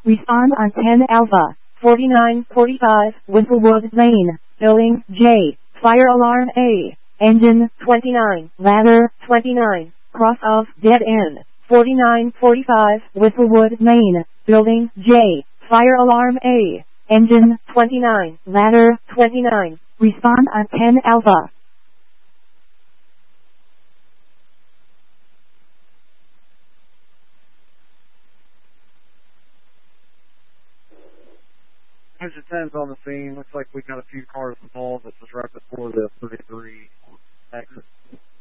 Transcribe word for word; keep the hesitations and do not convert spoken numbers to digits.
Respond on ten Alpha. forty-nine forty-five, Whistlewood Lane, Building J. Fire alarm A. Engine twenty-nine, ladder twenty-nine, cross of dead end. forty-nine forty-five, Whistlewood Lane, Building J. Fire alarm A. Engine twenty-nine, ladder twenty-nine. Respond on ten Alpha. There's a tens on the scene. Looks like we got a few cars involved. This is right before the thirty-three exit.